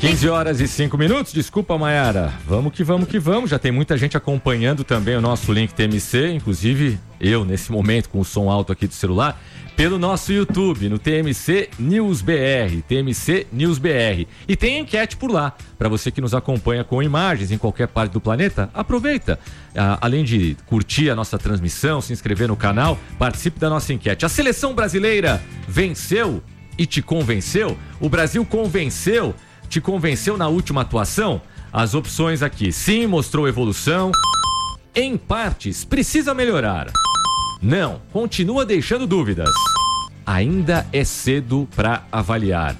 15h05. Desculpa, Mayara. Vamos que vamos. Já tem muita gente acompanhando também o nosso link TMC, inclusive eu nesse momento com o som alto aqui do celular, pelo nosso YouTube, no TMC News BR, TMC News BR. E tem enquete por lá, para você que nos acompanha com imagens em qualquer parte do planeta, aproveita. Além de curtir a nossa transmissão, se inscrever no canal, participe da nossa enquete. A seleção brasileira venceu e te convenceu? O Brasil te convenceu na última atuação? As opções aqui: sim, mostrou evolução. Em partes, precisa melhorar. Não, continua deixando dúvidas. Ainda é cedo para avaliar.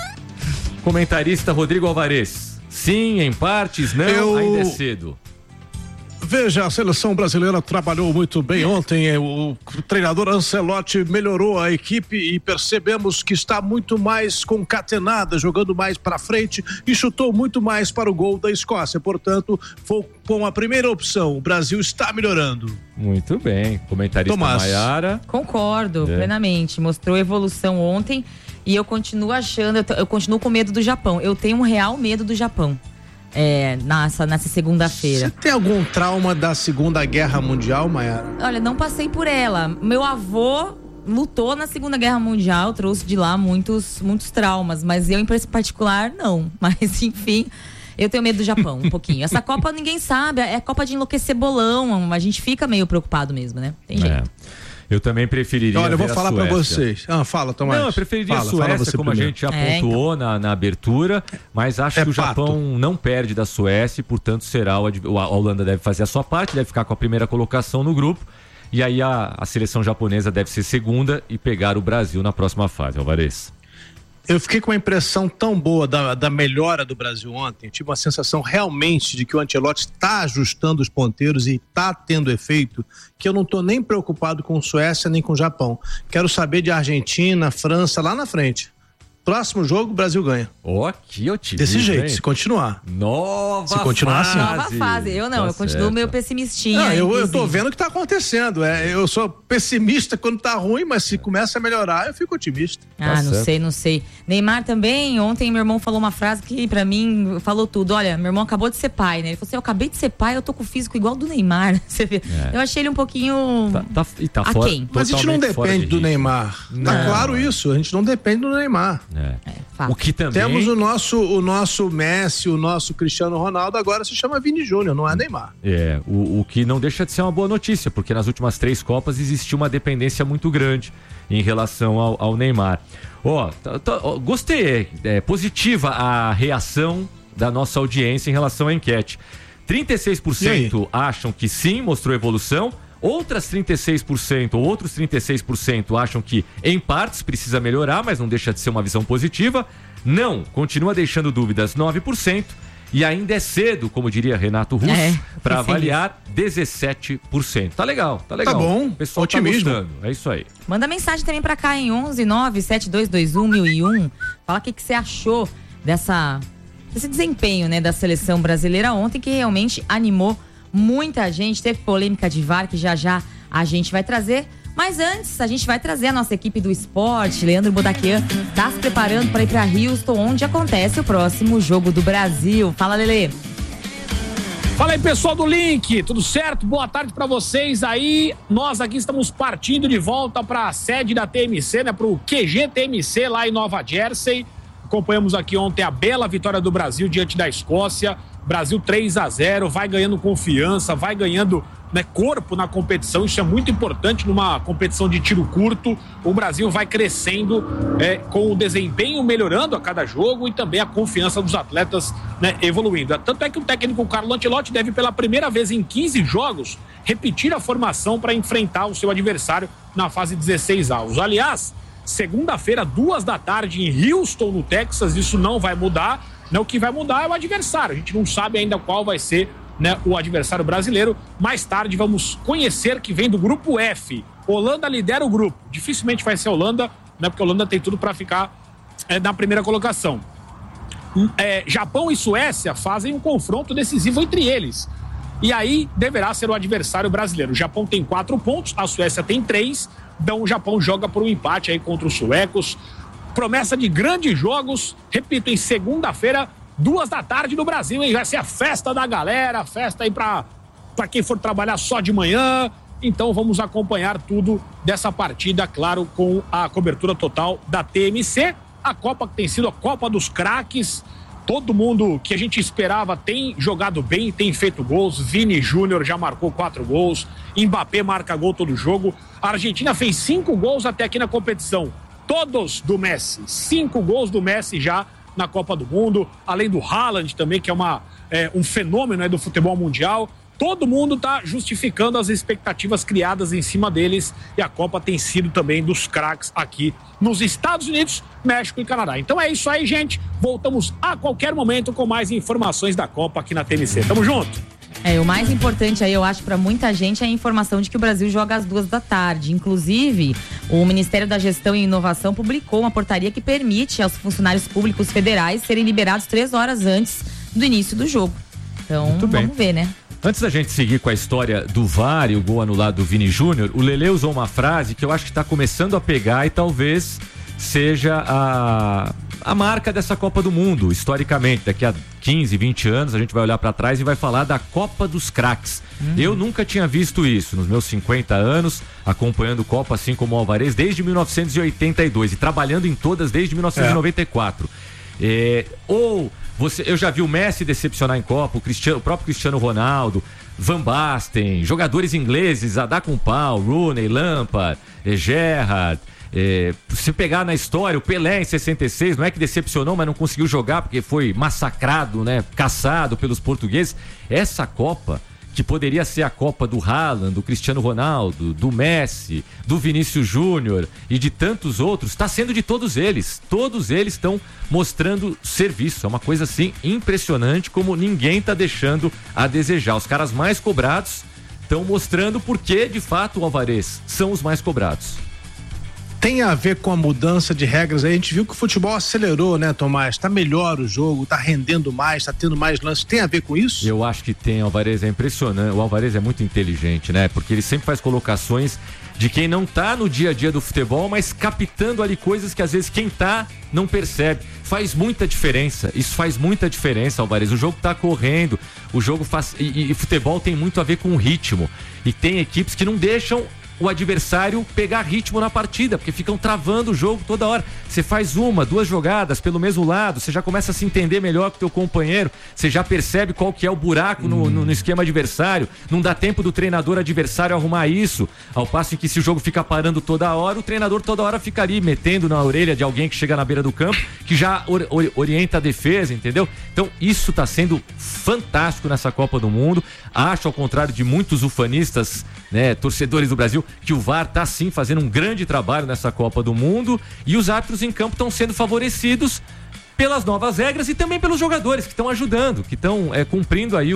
Comentarista Rodrigo Alvarez: sim, em partes, não, ainda é cedo. Veja, a seleção brasileira trabalhou muito bem ontem. O treinador Ancelotti melhorou a equipe e percebemos que está muito mais concatenada, jogando mais para frente e chutou muito mais para o gol da Escócia. Portanto, foi com a primeira opção. O Brasil está melhorando. Muito bem. Comentarista Mayara. Concordo plenamente. Mostrou evolução ontem e eu continuo achando, eu continuo com medo do Japão. Eu tenho um real medo do Japão. Nessa segunda-feira. Você tem algum trauma da Segunda Guerra Mundial, Mayara? Olha, não passei por ela. Meu avô lutou na Segunda Guerra Mundial, trouxe de lá muitos traumas, mas eu, em particular, não. Mas, enfim, eu tenho medo do Japão, um pouquinho. Essa Copa ninguém sabe, é Copa de enlouquecer bolão, a gente fica meio preocupado mesmo, né? Tem jeito. Eu também preferiria. Olha, eu vou falar pra vocês. Fala, Tomás. Não, eu preferiria a Suécia, como primeiro. A gente já pontuou na abertura, mas acho que o Japão não perde da Suécia, e, portanto, será a Holanda deve fazer a sua parte, deve ficar com a primeira colocação no grupo, e aí a seleção japonesa deve ser segunda e pegar o Brasil na próxima fase, Alvarez. Eu fiquei com uma impressão tão boa da melhora do Brasil ontem. Tive uma sensação realmente de que o Ancelotti está ajustando os ponteiros e está tendo efeito, que eu não estou nem preocupado com Suécia nem com Japão. Quero saber de Argentina, França lá na frente. Próximo jogo, o Brasil ganha. Que otimismo. Desse jeito, hein? Se continuar. Se continuar assim. Nova fase. Eu continuo meio pessimistinha. Eu tô vendo o que tá acontecendo. Eu sou pessimista quando tá ruim, mas se começa a melhorar, eu fico otimista. Não sei. Neymar também, ontem meu irmão falou uma frase que pra mim falou tudo. Olha, meu irmão acabou de ser pai, né? Ele falou assim, eu acabei de ser pai, eu tô com o físico igual do Neymar. Você vê? Eu achei ele um pouquinho tá fora, mas a gente não depende do Neymar. Tá claro isso, a gente não depende do Neymar. O que também... Temos o nosso Messi, o nosso Cristiano Ronaldo, agora se chama Vini Júnior, não é Neymar. O que não deixa de ser uma boa notícia, porque nas últimas 3 Copas existiu uma dependência muito grande em relação ao Neymar. Gostei, positiva a reação da nossa audiência em relação à enquete. 36% acham que sim, mostrou evolução. Outros 36% acham que em partes precisa melhorar, mas não deixa de ser uma visão positiva. Não, continua deixando dúvidas 9%. E ainda é cedo, como diria Renato Russo, para avaliar 17%. Tá legal. Tá bom, o pessoal otimismo. Tá gostando, é isso aí. Manda mensagem também pra cá em 11-97221-1001. Fala o que você achou desse desempenho, né, da seleção brasileira ontem, que realmente animou muita gente. Teve polêmica de VAR, que já a gente vai trazer. Mas antes, a gente vai trazer a nossa equipe do esporte. Leandro Bodaquian tá se preparando para ir para Houston, onde acontece o próximo jogo do Brasil. Fala, Lelê. Fala aí, pessoal do Link, tudo certo? Boa tarde para vocês aí. Nós aqui estamos partindo de volta para a sede da TMC, né, pro QG TMC lá em Nova Jersey. Acompanhamos aqui ontem a bela vitória do Brasil diante da Escócia. Brasil 3-0, vai ganhando confiança, vai ganhando, né, corpo na competição. Isso é muito importante numa competição de tiro curto. O Brasil vai crescendo com o desempenho melhorando a cada jogo e também a confiança dos atletas, né, evoluindo. Tanto é que o técnico Carlo Ancelotti deve pela primeira vez em 15 jogos repetir a formação para enfrentar o seu adversário na fase 16 avos. Aliás, segunda-feira, 14h, em Houston, no Texas, isso não vai mudar. O que vai mudar é o adversário. A gente não sabe ainda qual vai ser, né, o adversário brasileiro. Mais tarde vamos conhecer que vem do grupo F. Holanda lidera o grupo. Dificilmente vai ser a Holanda, né, porque a Holanda tem tudo para ficar na primeira colocação. Japão e Suécia fazem um confronto decisivo entre eles. E aí deverá ser o adversário brasileiro. O Japão tem 4 pontos, a Suécia tem 3. Então o Japão joga por um empate aí contra os suecos. Promessa de grandes jogos, repito, em segunda-feira, 14h no Brasil, hein? Vai ser a festa da galera, festa aí pra quem for trabalhar só de manhã. Então vamos acompanhar tudo dessa partida, claro, com a cobertura total da TMC. A Copa que tem sido a Copa dos Craques. Todo mundo que a gente esperava tem jogado bem, tem feito gols. Vini Júnior já marcou 4 gols. Mbappé marca gol todo jogo. A Argentina fez 5 gols até aqui na competição. Todos do Messi. 5 gols do Messi já na Copa do Mundo. Além do Haaland também, que é um fenômeno do futebol mundial. Todo mundo está justificando as expectativas criadas em cima deles e a Copa tem sido também dos craques aqui nos Estados Unidos, México e Canadá. Então é isso aí, gente. Voltamos a qualquer momento com mais informações da Copa aqui na TMC. Tamo junto! O mais importante aí, eu acho, para muita gente é a informação de que o Brasil joga às 14h. Inclusive, o Ministério da Gestão e Inovação publicou uma portaria que permite aos funcionários públicos federais serem liberados 3 horas antes do início do jogo. Então, vamos ver, né? Antes da gente seguir com a história do VAR e o gol anulado do Vini Júnior, o Lelê usou uma frase que eu acho que está começando a pegar e talvez seja a marca dessa Copa do Mundo, historicamente. Daqui a 15, 20 anos a gente vai olhar para trás e vai falar da Copa dos Craques. Eu nunca tinha visto isso nos meus 50 anos, acompanhando Copa assim como o Alvarez desde 1982 e trabalhando em todas desde 1994. Eu já vi o Messi decepcionar em Copa, o próprio Cristiano Ronaldo, Van Basten, jogadores ingleses, Adacumpal, Rooney, Lampard, Gerrard. Se pegar na história, o Pelé em 66, não é que decepcionou, mas não conseguiu jogar porque foi massacrado, né? Caçado pelos portugueses. Essa Copa, que poderia ser a Copa do Haaland, do Cristiano Ronaldo, do Messi, do Vinícius Júnior e de tantos outros, está sendo de todos eles. Todos eles estão mostrando serviço. É uma coisa assim impressionante, como ninguém está deixando a desejar. Os caras mais cobrados estão mostrando porque, de fato, o Alvarez são os mais cobrados. Tem a ver com a mudança de regras aí? A gente viu que o futebol acelerou, né, Tomás? Tá melhor o jogo, tá rendendo mais, tá tendo mais lances. Tem a ver com isso? Eu acho que tem. O Alvarez é impressionante. O Alvarez é muito inteligente, né? Porque ele sempre faz colocações de quem não tá no dia a dia do futebol, mas captando ali coisas que às vezes quem tá não percebe. Faz muita diferença. Isso faz muita diferença, Alvarez. O jogo tá correndo, o jogo faz... E futebol tem muito a ver com o ritmo. E tem equipes que não deixam o adversário pegar ritmo na partida, porque ficam travando o jogo toda hora. Você faz 1, 2 jogadas pelo mesmo lado, você já começa a se entender melhor com o teu companheiro, você já percebe qual que é o buraco no esquema adversário, não dá tempo do treinador adversário arrumar isso, ao passo em que se o jogo fica parando toda hora, o treinador toda hora fica ali metendo na orelha de alguém que chega na beira do campo, que já orienta a defesa, entendeu? Então isso tá sendo fantástico nessa Copa do Mundo. Acho, ao contrário de muitos ufanistas, né, torcedores do Brasil, que o VAR tá sim fazendo um grande trabalho nessa Copa do Mundo e os árbitros em campo estão sendo favorecidos pelas novas regras e também pelos jogadores que estão ajudando, que estão cumprindo aí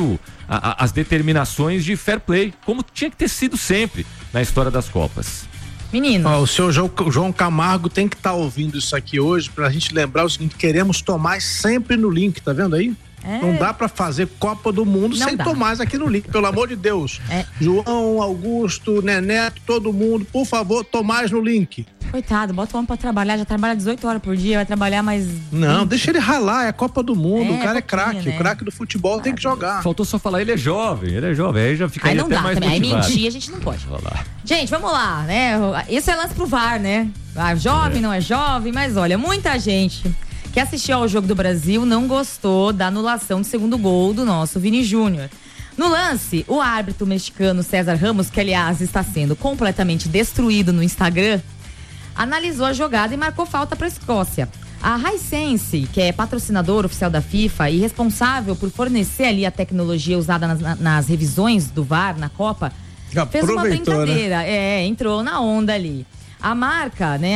as determinações de fair play, como tinha que ter sido sempre na história das Copas. Menino. O seu João Camargo tem que estar ouvindo isso aqui hoje pra gente lembrar o seguinte: queremos Tomás sempre no link, tá vendo aí? Não dá pra fazer Copa do Mundo sem Tomás aqui no link, pelo amor de Deus. João, Augusto, Neneto, todo mundo, por favor, Tomás no link. Coitado, bota o homem pra trabalhar, já trabalha 18 horas por dia, vai trabalhar mais... Não, deixa ele ralar, é a Copa do Mundo, o cara é craque, né? O craque do futebol tem que jogar. Faltou só falar, ele é jovem, aí já fica até mais motivado. Aí mentir a gente não pode. Gente, vamos lá, né? Isso é lance pro VAR, né? Jovem, não é jovem, mas olha, muita gente que assistiu ao jogo do Brasil não gostou da anulação do segundo gol do nosso Vini Júnior. No lance, o árbitro mexicano César Ramos, que aliás está sendo completamente destruído no Instagram, analisou a jogada e marcou falta para a Escócia. A Hisense, que é patrocinador oficial da FIFA e responsável por fornecer ali a tecnologia usada nas revisões do VAR na Copa, fez uma brincadeira, né? Entrou na onda ali. A marca, né,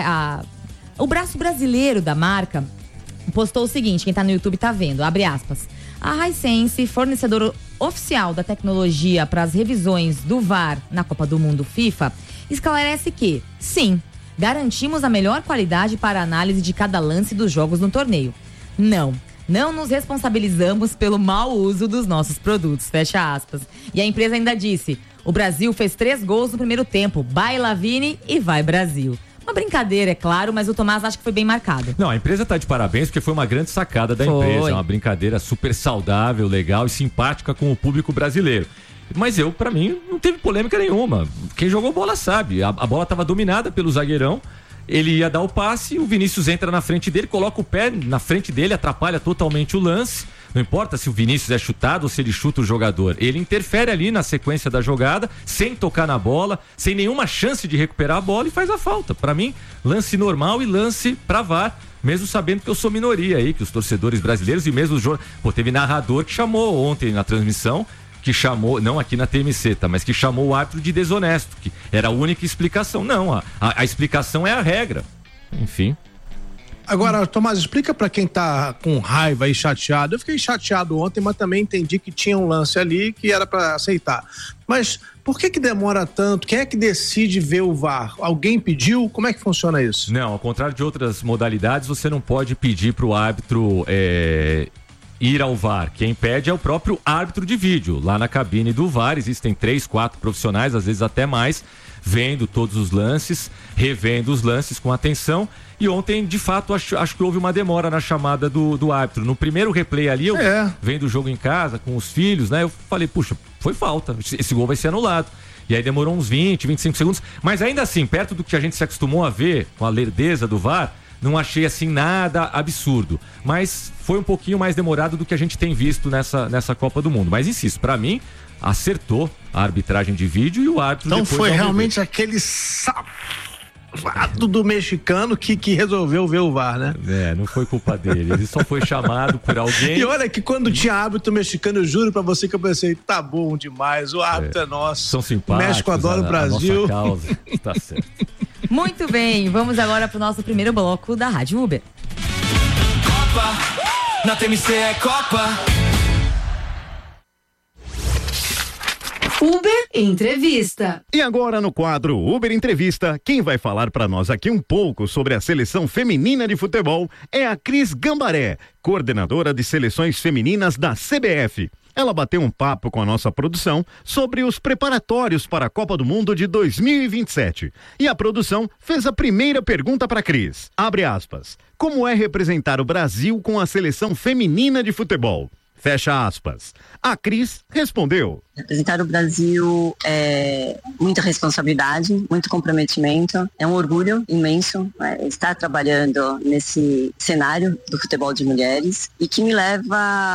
o braço brasileiro da marca postou o seguinte, quem tá no YouTube tá vendo, abre aspas. A Hisense, fornecedor oficial da tecnologia para as revisões do VAR na Copa do Mundo FIFA, esclarece que, sim, garantimos a melhor qualidade para a análise de cada lance dos jogos no torneio. Não nos responsabilizamos pelo mau uso dos nossos produtos, fecha aspas. E a empresa ainda disse, o Brasil fez 3 gols no primeiro tempo, baila Vini e vai Brasil. Uma brincadeira, é claro, mas o Tomás acha que foi bem marcado. Não, a empresa tá de parabéns porque foi uma grande sacada da empresa. É uma brincadeira super saudável, legal e simpática com o público brasileiro. Mas pra mim, não teve polêmica nenhuma. Quem jogou bola sabe. A bola estava dominada pelo zagueirão. Ele ia dar o passe, o Vinícius entra na frente dele, coloca o pé na frente dele, atrapalha totalmente o lance. Não importa se o Vinícius é chutado ou se ele chuta o jogador. Ele interfere ali na sequência da jogada, sem tocar na bola, sem nenhuma chance de recuperar a bola e faz a falta. Pra mim, lance normal e lance pra VAR. Mesmo sabendo que eu sou minoria aí, que os torcedores brasileiros e mesmo os teve narrador que chamou ontem na transmissão, que chamou, não aqui na TMC, tá? Mas que chamou o árbitro de desonesto, que era a única explicação. Não, a explicação é a regra. Enfim. Agora, Tomás, explica pra quem tá com raiva e chateado. Eu fiquei chateado ontem, mas também entendi que tinha um lance ali que era pra aceitar. Mas por que demora tanto? Quem é que decide ver o VAR? Alguém pediu? Como é que funciona isso? Não, ao contrário de outras modalidades, você não pode pedir pro árbitro ir ao VAR. Quem pede é o próprio árbitro de vídeo. Lá na cabine do VAR existem 3, 4 profissionais, às vezes até mais, vendo todos os lances, revendo os lances com atenção. E ontem, de fato, acho que houve uma demora na chamada do árbitro. No primeiro replay ali, eu vendo o jogo em casa com os filhos, né? Eu falei, puxa, foi falta, esse gol vai ser anulado. E aí demorou uns 20, 25 segundos. Mas ainda assim, perto do que a gente se acostumou a ver com a lerdeza do VAR, não achei assim nada absurdo. Mas foi um pouquinho mais demorado do que a gente tem visto nessa Copa do Mundo. Mas insisto, pra mim, acertou a arbitragem de vídeo e o árbitro então depois foi realmente aquele safado do mexicano que resolveu ver o VAR, né? Não foi culpa dele, ele só foi chamado por alguém. E olha que quando tinha árbitro mexicano, eu juro pra você que eu pensei, tá bom demais, o árbitro é nosso. São simpáticos. O México adora o Brasil. A nossa causa. Tá certo. Muito bem, vamos agora pro nosso primeiro bloco da Rádio Uber. Copa, na TMC é Copa. Uber Entrevista. E agora no quadro Uber Entrevista, quem vai falar para nós aqui um pouco sobre a seleção feminina de futebol é a Cris Gambaré, coordenadora de seleções femininas da CBF. Ela bateu um papo com a nossa produção sobre os preparatórios para a Copa do Mundo de 2027. E a produção fez a primeira pergunta para Cris. Abre aspas. Como é representar o Brasil com a seleção feminina de futebol? Fecha aspas. A Cris respondeu. Representar o Brasil é muita responsabilidade, muito comprometimento, é um orgulho imenso estar trabalhando nesse cenário do futebol de mulheres e que me leva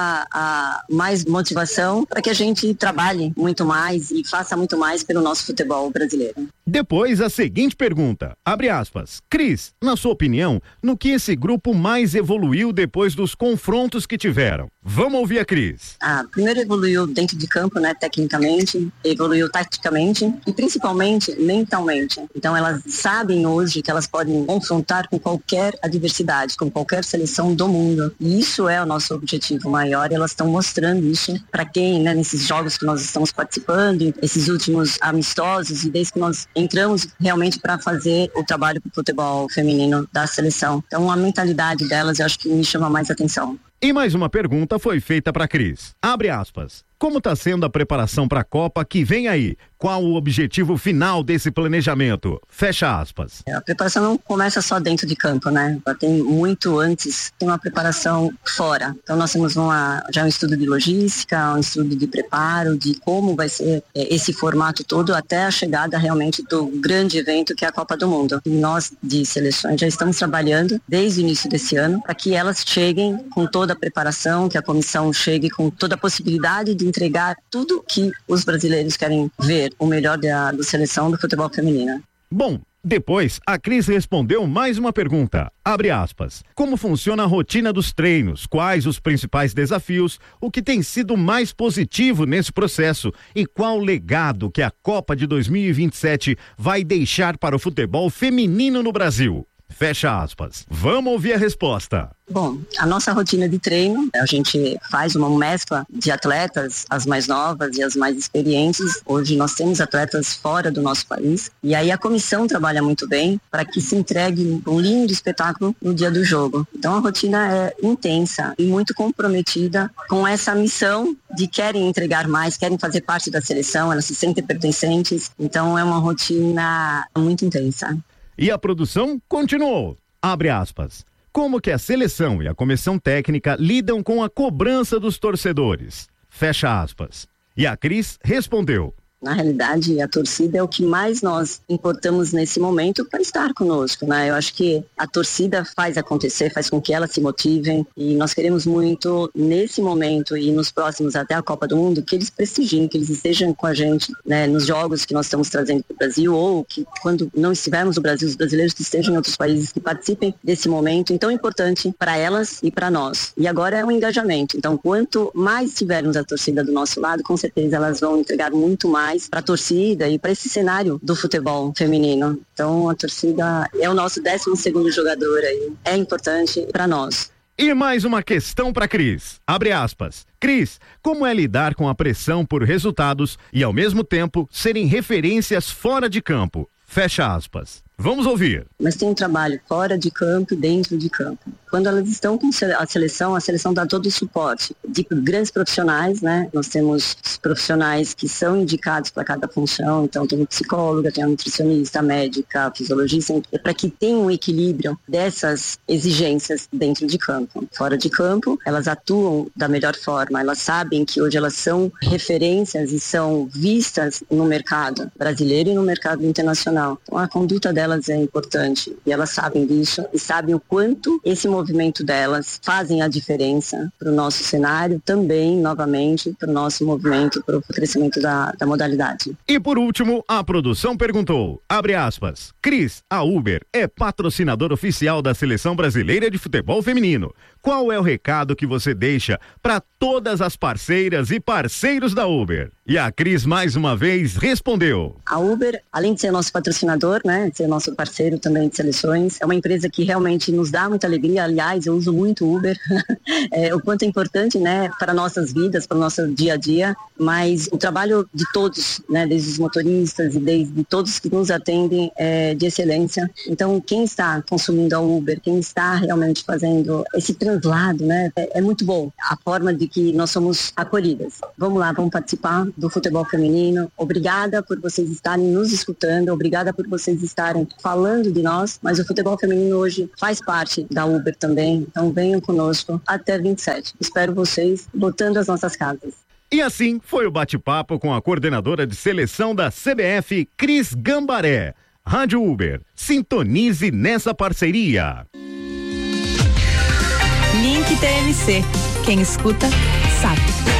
a mais motivação para que a gente trabalhe muito mais e faça muito mais pelo nosso futebol brasileiro. Depois a seguinte pergunta, abre aspas. Cris, na sua opinião, no que esse grupo mais evoluiu depois dos confrontos que tiveram? Vamos ouvir a Cris. Primeiro evoluiu dentro de campo, tecnicamente, evoluiu taticamente e principalmente mentalmente. Então elas sabem hoje que elas podem confrontar com qualquer adversidade, com qualquer seleção do mundo. E isso é o nosso objetivo maior e elas estão mostrando isso para quem, nesses jogos que nós estamos participando, esses últimos amistosos e desde que nós entramos realmente para fazer o trabalho para o futebol feminino da seleção. Então a mentalidade delas eu acho que me chama mais atenção. E mais uma pergunta foi feita para Cris. Abre aspas. Como está sendo a preparação para a Copa que vem aí? Qual o objetivo final desse planejamento? Fecha aspas. A preparação não começa só dentro de campo, Tem muito antes, tem uma preparação fora. Então nós temos já um estudo de logística, um estudo de preparo, de como vai ser esse formato todo até a chegada realmente do grande evento que é a Copa do Mundo. E nós de seleções já estamos trabalhando desde o início desse ano para que elas cheguem com toda a preparação, que a comissão chegue com toda a possibilidade de entregar tudo que os brasileiros querem ver, o melhor da seleção do futebol feminino. Bom, depois a Cris respondeu mais uma pergunta, abre aspas. Como funciona a rotina dos treinos? Quais os principais desafios? O que tem sido mais positivo nesse processo? E qual legado que a Copa de 2027 vai deixar para o futebol feminino no Brasil? Fecha aspas. Vamos ouvir a resposta. Bom, a nossa rotina de treino, a gente faz uma mescla de atletas, as mais novas e as mais experientes. Hoje nós temos atletas fora do nosso país e aí a comissão trabalha muito bem para que se entregue um lindo espetáculo no dia do jogo. Então a rotina é intensa e muito comprometida com essa missão de querem entregar mais, querem fazer parte da seleção, elas se sentem pertencentes. Então é uma rotina muito intensa. E a produção continuou. Abre aspas. Como que a seleção e a comissão técnica lidam com a cobrança dos torcedores? Fecha aspas. E a Cris respondeu. Na realidade, a torcida é o que mais nós importamos nesse momento para estar conosco, né? Eu acho que a torcida faz acontecer, faz com que elas se motivem e nós queremos muito, nesse momento e nos próximos até a Copa do Mundo, que eles prestigiem, que eles estejam com a gente, né, nos jogos que nós estamos trazendo para o Brasil ou que quando não estivermos no Brasil, os brasileiros que estejam em outros países que participem desse momento tão importante para elas e para nós. E agora é um engajamento. Então, quanto mais tivermos a torcida do nosso lado, com certeza elas vão entregar muito mais para a torcida e para esse cenário do futebol feminino. Então a torcida é o nosso 12º jogador aí. É importante para nós. E mais uma questão para Cris. Abre aspas. Cris, como é lidar com a pressão por resultados e ao mesmo tempo serem referências fora de campo? Fecha aspas. Vamos ouvir. Mas tem um trabalho fora de campo e dentro de campo. Quando elas estão com a seleção dá todo o suporte de grandes profissionais, né? Nós temos profissionais que são indicados para cada função, então tem um psicóloga, tem um nutricionista, médica, fisiologista, para que tenha um equilíbrio dessas exigências dentro de campo. Fora de campo, elas atuam da melhor forma, elas sabem que hoje elas são referências e são vistas no mercado brasileiro e no mercado internacional. Então a conduta delas é importante e elas sabem disso e sabem o quanto esse movimento delas fazem a diferença para o nosso cenário, também, novamente, para o nosso movimento, para o crescimento da modalidade. E por último, a produção perguntou, abre aspas, Cris, a Uber é patrocinador oficial da Seleção Brasileira de Futebol Feminino. Qual é o recado que você deixa para todas as parceiras e parceiros da Uber? E a Cris, mais uma vez, respondeu. A Uber, além de ser nosso patrocinador, né, de ser nosso parceiro também de seleções, é uma empresa que realmente nos dá muita alegria. Aliás, eu uso muito Uber, o quanto é importante, né, para nossas vidas, para o nosso dia a dia, mas o trabalho de todos, né, desde os motoristas e desde todos que nos atendem é de excelência. Então, quem está consumindo a Uber, quem está realmente fazendo esse translado, né, é muito bom a forma de que nós somos acolhidas. Vamos lá, vamos participar do futebol feminino. Obrigada por vocês estarem nos escutando, obrigada por vocês estarem falando de nós, mas o futebol feminino hoje faz parte da Uber também, então venham conosco até 27. Espero vocês botando as nossas casas. E assim foi o bate-papo com a coordenadora de seleção da CBF, Cris Gambaré. Rádio Uber, sintonize nessa parceria. Link TMC. Quem escuta, sabe.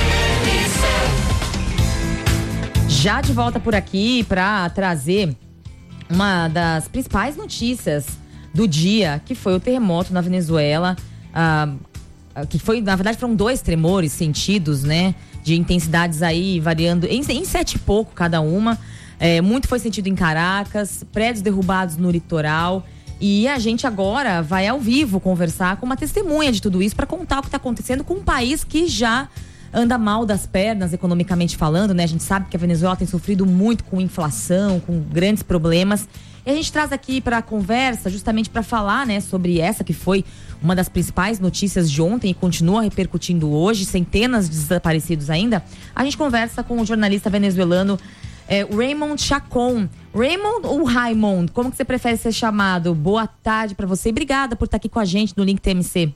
Já de volta por aqui para trazer uma das principais notícias do dia, que foi o terremoto na Venezuela, que foi, na verdade, foram 2 tremores sentidos, né? De intensidades aí variando em 7 e pouco cada uma. Muito foi sentido em Caracas, prédios derrubados no litoral. E a gente agora vai ao vivo conversar com uma testemunha de tudo isso para contar o que está acontecendo com um país que já anda mal das pernas, economicamente falando, né? A gente sabe que a Venezuela tem sofrido muito com inflação, com grandes problemas. E a gente traz aqui para a conversa justamente para falar, né, sobre essa que foi uma das principais notícias de ontem e continua repercutindo hoje, centenas de desaparecidos ainda. A gente conversa com o jornalista venezuelano Raymond Chacon. Raymond ou Raymond? Como que você prefere ser chamado? Boa tarde para você e obrigada por estar aqui com a gente no Link TMC.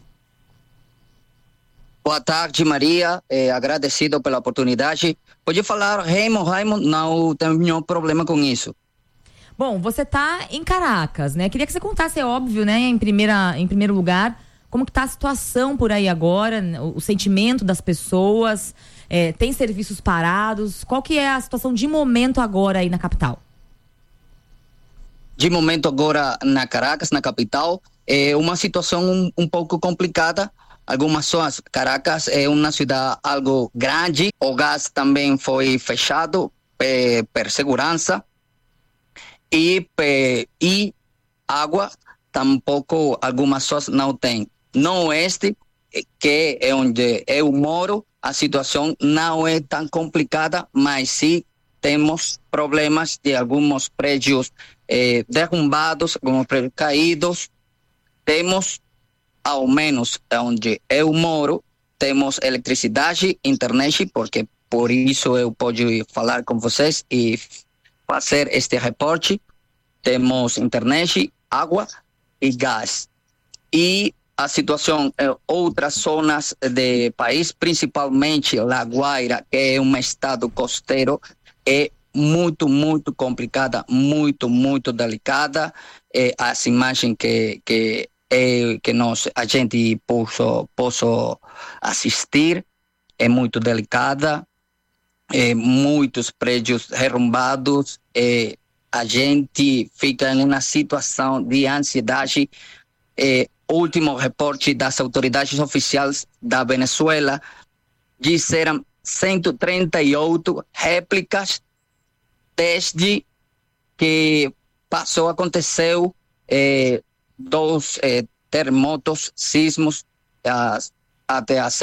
Boa tarde, Maria. Agradecido pela oportunidade. Pode falar Raymond, não tenho nenhum problema com isso. Bom, você está em Caracas, né? Queria que você contasse, é óbvio, né? Em primeiro lugar, como que tá a situação por aí agora, o sentimento das pessoas, tem serviços parados, qual que é a situação de momento agora aí na capital? De momento agora na Caracas, na capital, é uma situação um pouco complicada. Algumas zonas, Caracas é uma cidade algo grande, o gás também foi fechado por segurança. E água tampouco algumas pessoas não têm. No oeste, que é onde eu moro, a situação não é tão complicada, mas sim temos problemas de alguns prédios derrubados, alguns prédios caídos. Temos, ao menos onde eu moro, temos eletricidade, internet, porque por isso eu posso falar com vocês e fazer este reporte. Temos internet água e gás. E a situação em outras zonas do país, principalmente La Guaira, que é um estado costeiro, é muito complicada, muito delicada. As imagens que a gente posso assistir é muito delicada, muitos prédios derrubados, a gente fica em uma situação de ansiedade. Último reporte das autoridades oficiais da Venezuela disseram 138 réplicas desde que aconteceu 2 terremotos, sismos até às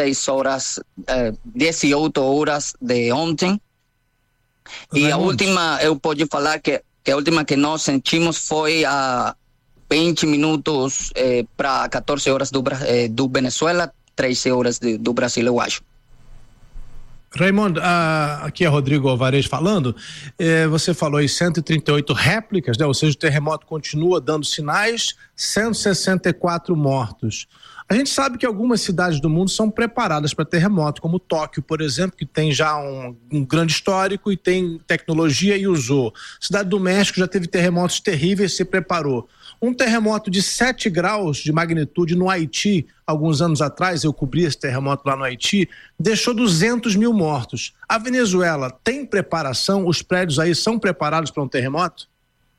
18 horas de ontem. E a última, eu posso falar que a última que nós sentimos foi a 20 minutos para 14 horas do Venezuela, 13 horas do Brasil, eu acho. Raimundo, aqui é Rodrigo Alvarez falando. Você falou aí 138 réplicas, né? Ou seja, o terremoto continua dando sinais, 164 mortos. A gente sabe que algumas cidades do mundo são preparadas para terremoto, como Tóquio, por exemplo, que tem já um grande histórico e tem tecnologia e usou. Cidade do México já teve terremotos terríveis e se preparou. Um terremoto de 7 graus de magnitude no Haiti, alguns anos atrás, eu cobri esse terremoto lá no Haiti, deixou 200 mil mortos. A Venezuela tem preparação? Os prédios aí são preparados para um terremoto?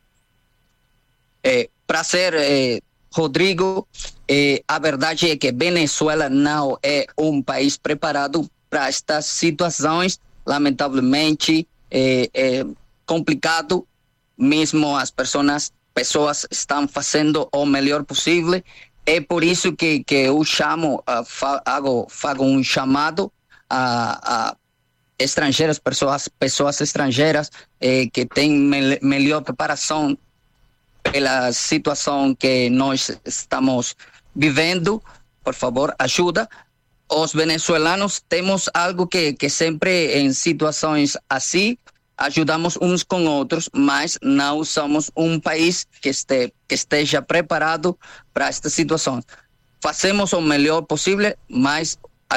Prazer, Rodrigo. A verdade é que Venezuela não é um país preparado para estas situações. Lamentavelmente, é complicado. Mesmo as pessoas estão fazendo o melhor possível. É por isso que eu faço um chamado a estrangeiras, pessoas estrangeiras que têm melhor preparação pela situação que nós estamos vivendo. Por favor, ajuda. Os venezuelanos temos algo que sempre em situações assim ajudamos uns com outros, mas não somos um país que esteja preparado para esta situação. Fazemos o melhor possível, mas